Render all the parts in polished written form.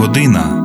година.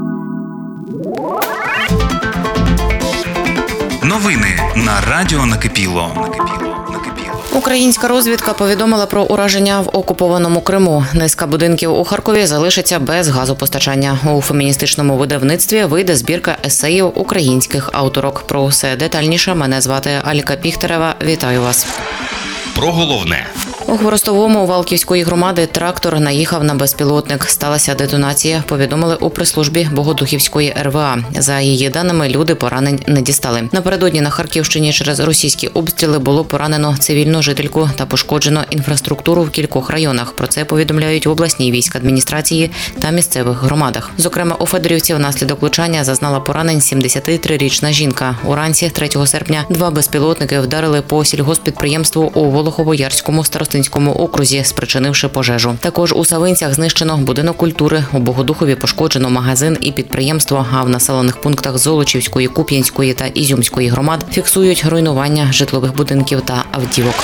Новини на Радіо Накипіло. Українська розвідка повідомила про ураження в окупованому Криму. Низка будинків у Харкові залишиться без газопостачання. У феміністичному видавництві вийде збірка есеїв українських авторок. Про все детальніше. Мене звати Аліка Піхтерева. Вітаю вас. Про головне. У Хворостовому Валківської громади трактор наїхав на безпілотник. Сталася детонація, повідомили у прес-службі Богодухівської РВА. За її даними, люди поранень не дістали. Напередодні на Харківщині через російські обстріли було поранено цивільну жительку та пошкоджено інфраструктуру в кількох районах. Про це повідомляють в обласній військадміністрації та місцевих громадах. Зокрема, у Федорівці внаслідок влучання зазнала поранень 73-річна жінка. Уранці 3 серпня 2 безпілотники вдарили по сільгосппідприємству у Волохово-Ярському Старостинському окрузі, спричинивши пожежу. Також у Савинцях знищено будинок культури, у Богодухові пошкоджено магазин і підприємство, а в населених пунктах Золочівської, Куп'янської та Ізюмської громад фіксують руйнування житлових будинків та автівок.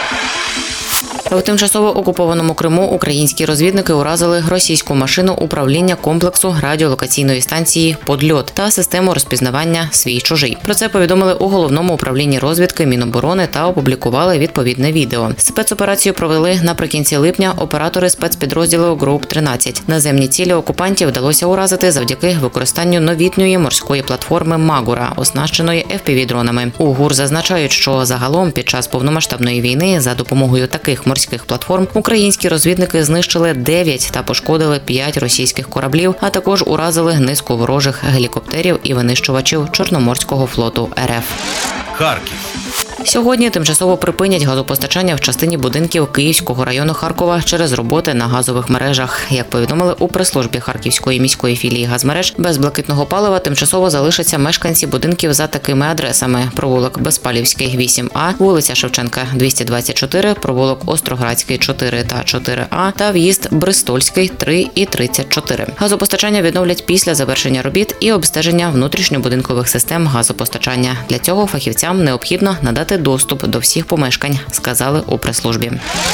У тимчасово окупованому Криму українські розвідники уразили російську машину управління комплексу радіолокаційної станції «Подльот» та систему розпізнавання «Свій-чужий». Про це повідомили у Головному управлінні розвідки Міноборони та опублікували відповідне відео. Спецоперацію провели наприкінці липня оператори спецпідрозділу «Гроуп-13». Наземні цілі окупантів вдалося уразити завдяки використанню новітньої морської платформи «Магура», оснащеної FPV-дронами. У ГУР зазначають, що загалом під час повномасштабної війни за допомогою таких морських платформ українські розвідники знищили 9 та пошкодили 5 російських кораблів, а також уразили низку ворожих гелікоптерів і винищувачів Чорноморського флоту РФ. Харків. Сьогодні тимчасово припинять газопостачання в частині будинків Київського району Харкова через роботи на газових мережах. Як повідомили у прес-службі Харківської міської філії газмереж, без блакитного палива тимчасово залишаться мешканці будинків за такими адресами: провулок Безпалівський, 8А, вулиця Шевченка, 224, провулок Остроградський, 4 та 4А та в'їзд Бристольський, 3 і 34. Газопостачання відновлять після завершення робіт і обстеження внутрішньобудинкових систем газопостачання. Для цього фахівцям необхідно надати доступ до всіх помешкань, сказали у прес-службі.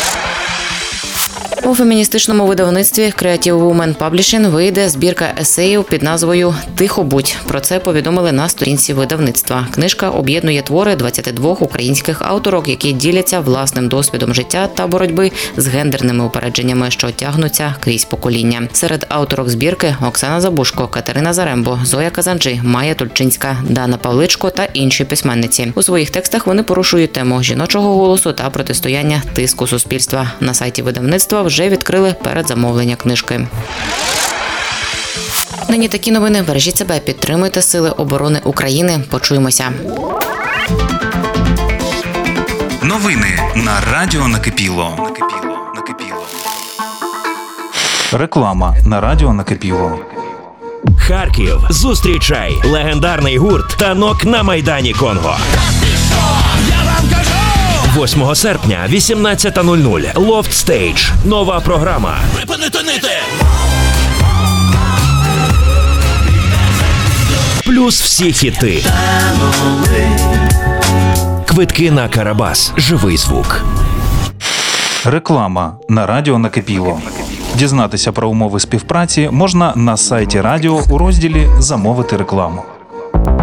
У феміністичному видавництві Creative Women Publishing вийде збірка есеїв під назвою «Тихо будь». Про це повідомили на сторінці видавництва. Книжка об'єднує твори 22 українських авторок, які діляться власним досвідом життя та боротьби з гендерними упередженнями, що тягнуться крізь покоління. Серед авторок збірки Оксана Забушко, Катерина Зарембо, Зоя Казанджи, Майя Тульчинська, Дана Павличко та інші письменниці. У своїх текстах вони порушують тему жіночого голосу та протистояння тиску суспільства. На сайті видавництва вже відкрили передзамовлення книжки. Нині такі новини. Бережіть себе, підтримуйте Сили оборони України. Почуємося. Новини на Радіо Накипіло. Реклама на Радіо Накипіло. Харків. Зустрічай легендарний гурт «Танок» на Майдані Конго. 8 серпня, 18:00. Loft Stage. Нова програма. Припинити нити! Плюс всі хіти. Квитки на Карабас. Живий звук. Реклама на Радіо Накипіло. Дізнатися про умови співпраці можна на сайті радіо у розділі «Замовити рекламу».